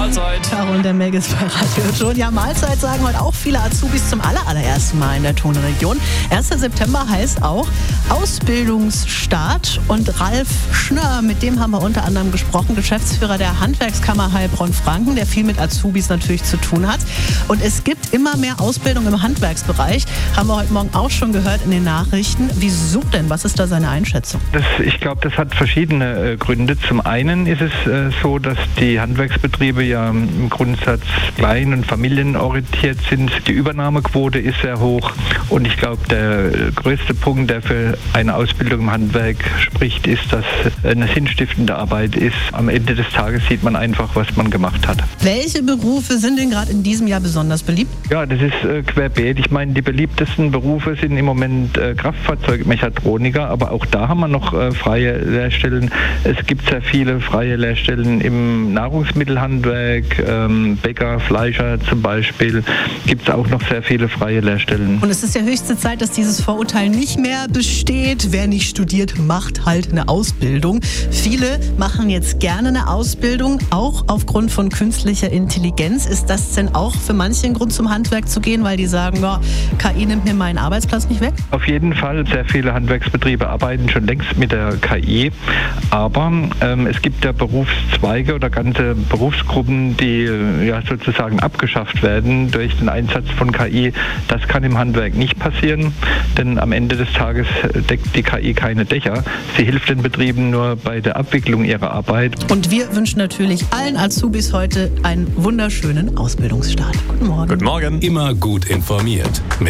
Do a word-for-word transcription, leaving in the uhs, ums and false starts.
Mahlzeit. Caro und der Megis bei Radio schon. Ja, Mahlzeit sagen heute auch viele Azubis zum aller, allerersten Mal in der Tonregion. erster September heißt auch Ausbildungsstart. Und Ralf Schnörr, mit dem haben wir unter anderem gesprochen, Geschäftsführer der Handwerkskammer Heilbronn-Franken, der viel mit Azubis natürlich zu tun hat. Und es gibt immer mehr Ausbildung im Handwerksbereich. Haben wir heute Morgen auch schon gehört in den Nachrichten. Wieso denn? Was ist da seine Einschätzung? Das, ich glaube, das hat verschiedene äh, Gründe. Zum einen ist es äh, so, dass die Handwerksbetriebe ja im Grundsatz klein- und familienorientiert sind. Die Übernahmequote ist sehr hoch. Und ich glaube, der größte Punkt, der für eine Ausbildung im Handwerk spricht, ist, dass eine sinnstiftende Arbeit ist. Am Ende des Tages sieht man einfach, was man gemacht hat. Welche Berufe sind denn gerade in diesem Jahr besonders beliebt? Ja, das ist äh, querbeet. Ich meine, die beliebtesten Berufe sind im Moment äh, Kraftfahrzeugmechatroniker, aber auch da haben wir noch äh, freie Lehrstellen. Es gibt sehr viele freie Lehrstellen im Nahrungsmittelhandwerk, ähm, Bäcker, Fleischer zum Beispiel. Gibt es auch noch sehr viele freie Lehrstellen. Und es ist ja höchste Zeit, dass dieses Vorurteil nicht mehr besteht. Wer nicht studiert, macht halt eine Ausbildung. Viele machen jetzt gerne eine Ausbildung, auch aufgrund von künstlicher Intelligenz. Ist das denn auch für manche ein Grund, zum Handwerk zu gehen, weil die sagen, ja, K I nimmt mir meinen Arbeitsplatz nicht weg? Auf jeden Fall. Sehr viele Handwerksbetriebe arbeiten schon längst mit der K I. Aber ähm, es gibt ja Berufszweige oder ganze Berufsgruppen, die ja sozusagen abgeschafft werden durch den Einsatz von K I. Das kann im Handwerk nicht passieren, denn am Ende des Tages deckt die K I keine Dächer. Sie hilft den Betrieben nur bei der Abwicklung ihrer Arbeit. Und wir wünschen natürlich allen Azubis heute einen wunderschönen Ausbildungsstart. Guten Morgen. Guten Morgen. Immer gut informiert.